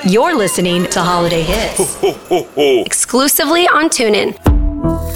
You're listening to Holiday Hits. Exclusively on TuneIn.